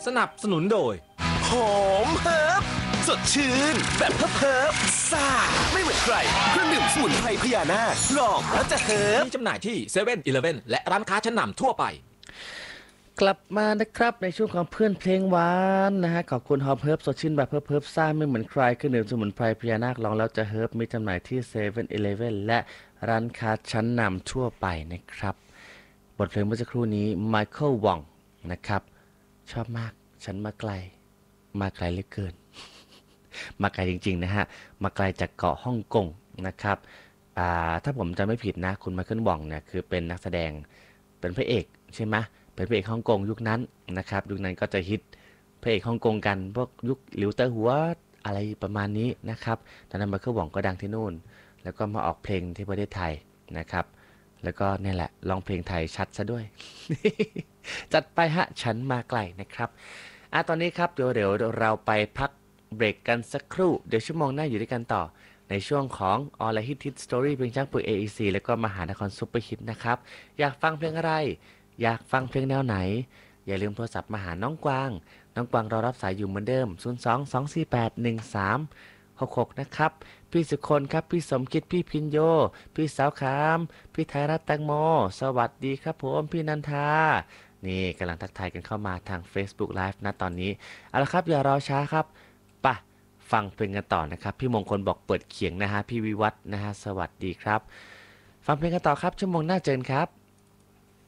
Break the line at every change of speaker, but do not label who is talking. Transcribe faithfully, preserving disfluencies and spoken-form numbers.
สนับสนุนโดย
หอมเฮิร์บสดชื่นแบบเฮิร์บเฮิร์บซ่าไม่เหมือนใครเครื่องดื่มสมุนไพรพญานาคลองแล้วจะเฮิร์บ
มีจำหน่ายที่เซเว่นอีเลฟเว่นและร้านค้าชั้นนำทั่วไป
กลับมานะครับในช่วงของเพื่อนเพลงหวานนะฮะขอบคุณฮอปเฮิร์บสดชื่นแบบเฮิร์บเฮิร์บซ่าไม่เหมือนใครเครื่องดื่มสมุนไพรพญานาคลองแล้วจะเฮิร์บมีจำหน่ายที่เซเว่นอีเลฟเว่นและร้านค้าชั้นนำทั่วไปนะครับบทเพลงเมื่อสักครู่นี้ไมเคิลวองนะครับชอบมากฉันมาไกลมาไกลเหลือเกิน มาไกลจริงๆนะฮะมาไกลจากเกาะฮ่องกงนะครับอ่าถ้าผมจำไม่ผิดนะคุณไมเคิลวองเนี่ยคือเป็นนักแสดงเป็นพระเอกใช่ไหมเป็นพระเอกฮ่องกงยุคนั้นนะครับยุคนั้นก็จะฮิตพระเอกฮ่องกงกันพวกยุคหลิวเตอร์หัวอะไรประมาณนี้นะครับตอนนั้นไมเคิลวองก็ดังที่นู่นแล้วก็มาออกเพลงที่ประเทศไทยนะครับแล้วก็นี่แหละร้องเพลงไทยชัดซะด้วย จัดไปฮะฉันมาไกลนะครับอ่ะตอนนี้ครับเดี๋ยวเดี๋ยวเราไปพักเบรกกันสักครู่เดี๋ยวชั่วโมงหน้าอยู่ด้วยกันต่อในช่วงของออลฮิตฮิตสตอรี่เพลงช้างปุ๋ย เอ อี ซี แล้วก็มหานครซุปเปอร์ฮิตนะครับอยากฟังเพลงอะไรอยากฟังเพลงแนวไหนอย่าลืมโทรศัพท์มาหาน้องกวางน้องกวางรอรับสายอยู่เหมือนเดิมศูนย์ สอง สอง สี่ แปด หนึ่ง สาม หก หกนะครับพี่สุคนครับพี่สมคิดพี่พินโยพี่สาวขามพี่ไทยรัตน์แตงโมสวัสดีครับผมพี่นันทานี่กำลังทักทายกันเข้ามาทาง Facebook Live นะตอนนี้เอาละครับอย่ารอช้าครับป่ะฟังเพลงกันต่อนะครับพี่มงคลบอกเปิดเขียงนะฮะพี่วิวัฒน์นะฮะสวัสดีครับฟังเพลงกันต่อครับชั่วโมงหน้าเจอกันครับ